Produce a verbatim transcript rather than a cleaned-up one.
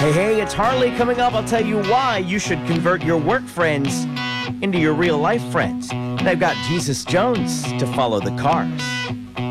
Hey, hey, it's Harley coming up. I'll tell you why you should convert your work friends into your real life friends. And I've got Jesus Jones to follow the cars.